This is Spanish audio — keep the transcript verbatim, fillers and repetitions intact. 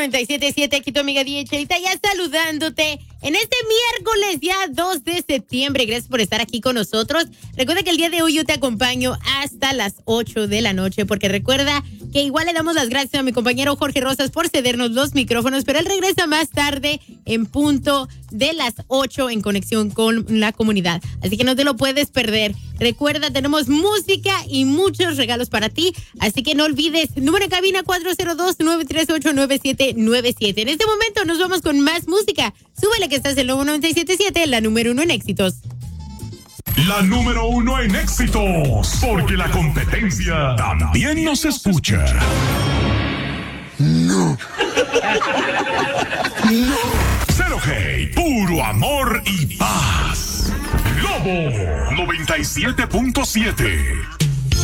noventa y siete punto siete, aquí tu amiga D J Chelita, ya saludándote en este miércoles ya dos de septiembre. Gracias por estar aquí con nosotros. Recuerda que el día de hoy yo te acompaño hasta las ocho de la noche, porque recuerda que igual le damos las gracias a mi compañero Jorge Rosas por cedernos los micrófonos, pero él regresa más tarde en punto de las ocho en conexión con la comunidad. Así que no te lo puedes perder. Recuerda, tenemos música y muchos regalos para ti, así que no olvides, número en cabina cuatro cero dos, nueve tres ocho, nueve siete nueve siete. En este momento nos vamos con más música. Súbele que estás en Lobo noventa y siete punto siete, la número uno en éxitos. La número uno en éxitos, porque la competencia también nos escucha. No. No. Cero Hate, puro amor y paz. Lobo noventa y siete punto siete.